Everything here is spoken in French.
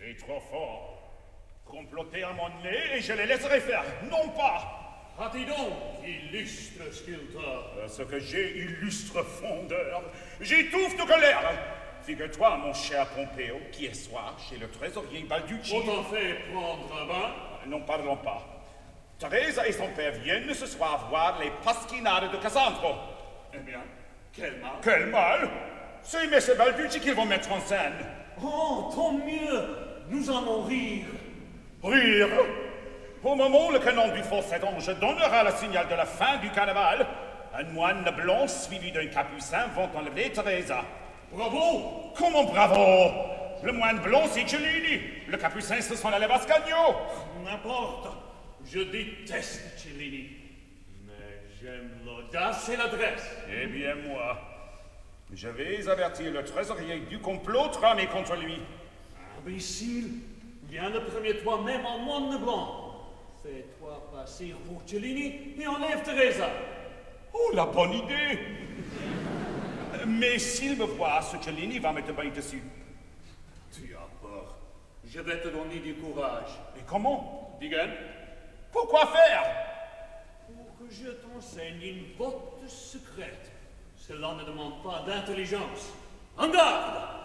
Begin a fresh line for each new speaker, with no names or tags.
C'est trop fort. Comploter à mon nez et je les laisserai faire. Non pas.
Ah, dis donc, illustre sculpteur.
Ce que j'ai, illustre fondeur. J'étouffe de colère. Figure-toi, mon cher Pompéo, qui est soir chez le trésorier Balducci.
Autant fait prendre un bain.
N'en parlons pas. Teresa et son père viennent ce soir voir les pasquinades de Cassandro.
Eh bien, quel mal.
Quel mal? C'est M. Balducci qu'ils vont mettre en scène.
Oh, tant mieux. Nous allons rire.
Rire? Au moment où le canon du faux ange donnera le signal de la fin du carnaval, un moine blanc suivi d'un capucin vont enlever Teresa.
Bravo!
Comment bravo? Le moine blanc, c'est Cellini. Le capucin, ce sont les Bascagno.
N'importe. Je déteste Cellini. Mais j'aime l'audace et l'adresse.
Eh bien, moi, je vais avertir le trésorier du complot tramé contre lui.
Imbécile, viens le premier toi-même en moine blanc. Fais-toi passer pour Cellini et enlève Teresa.
Oh, la bonne idée! Mais s'il me voit, ce Cellini va me tomber dessus.
Tu as peur. Je vais te donner du courage.
Et comment?
Digan,
Pourquoi faire?
pour que je t'enseigne une botte secrète. Cela ne demande pas d'intelligence. En garde!